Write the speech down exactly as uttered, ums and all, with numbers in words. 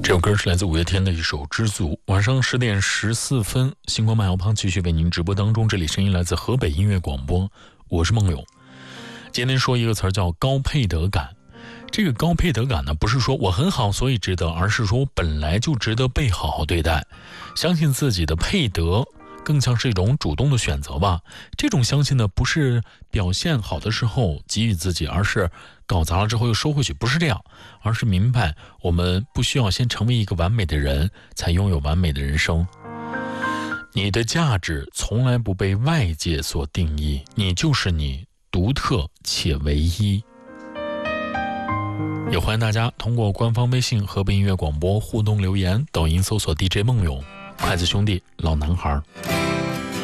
这首歌是来自五月天的一首《知足》。晚上十点十四分，星光慢摇胖继续为您直播当中，这里声音来自河北音乐广播，我是梦勇。今天说一个词儿叫高配得感。这个高配得感呢，不是说我很好所以值得，而是说我本来就值得被好好对待。相信自己的配得更像是一种主动的选择吧。这种相信呢，不是表现好的时候给予自己，而是搞砸了之后又收回去，不是这样，而是明白我们不需要先成为一个完美的人，才拥有完美的人生。你的价值从来不被外界所定义，你就是你，独特且唯一。也欢迎大家通过官方微信河北音乐广播互动留言，抖音搜索 D J 梦勇，筷子兄弟老男孩。